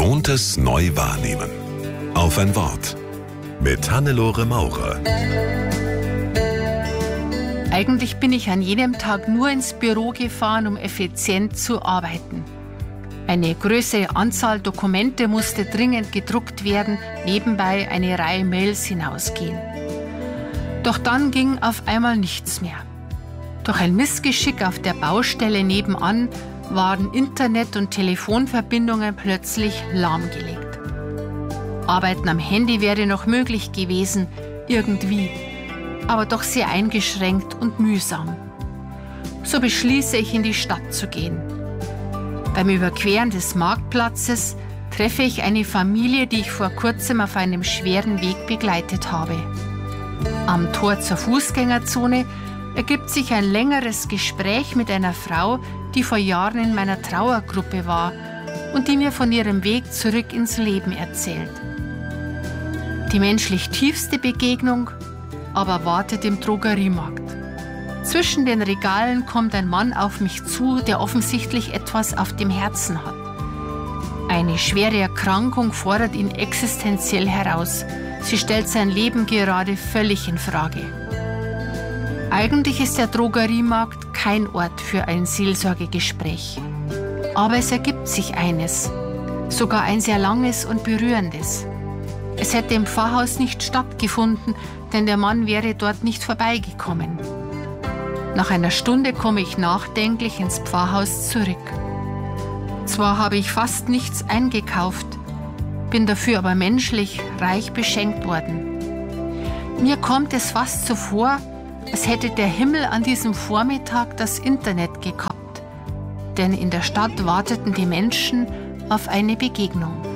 Gewohntes neu wahrnehmen. Auf ein Wort. Mit Hannelore Maurer. Eigentlich bin ich an jedem Tag nur ins Büro gefahren, um effizient zu arbeiten. Eine größere Anzahl Dokumente musste dringend gedruckt werden, nebenbei eine Reihe Mails hinausgehen. Doch dann ging auf einmal nichts mehr. Durch ein Missgeschick auf der Baustelle nebenan waren Internet- und Telefonverbindungen plötzlich lahmgelegt. Arbeiten am Handy wäre noch möglich gewesen, irgendwie, aber doch sehr eingeschränkt und mühsam. So beschließe ich, in die Stadt zu gehen. Beim Überqueren des Marktplatzes treffe ich eine Familie, die ich vor kurzem auf einem schweren Weg begleitet habe. Am Tor zur Fußgängerzone ergibt sich ein längeres Gespräch mit einer Frau, die vor Jahren in meiner Trauergruppe war und die mir von ihrem Weg zurück ins Leben erzählt. Die menschlich tiefste Begegnung aber wartet im Drogeriemarkt. Zwischen den Regalen kommt ein Mann auf mich zu, der offensichtlich etwas auf dem Herzen hat. Eine schwere Erkrankung fordert ihn existenziell heraus. Sie stellt sein Leben gerade völlig in Frage. Eigentlich ist der Drogeriemarkt kein Ort für ein Seelsorgegespräch. Aber es ergibt sich eines, sogar ein sehr langes und berührendes. Es hätte im Pfarrhaus nicht stattgefunden, denn der Mann wäre dort nicht vorbeigekommen. Nach einer Stunde komme ich nachdenklich ins Pfarrhaus zurück. Zwar habe ich fast nichts eingekauft, bin dafür aber menschlich reich beschenkt worden. Mir kommt es fast so vor, als hätte der Himmel an diesem Vormittag das Internet gekappt. Denn in der Stadt warteten die Menschen auf eine Begegnung.